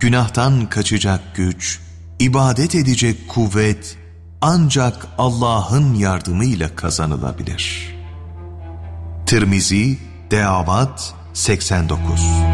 günahtan kaçacak güç, ibadet edecek kuvvet ancak Allah'ın yardımıyla kazanılabilir. Tirmizi, Deavat 89.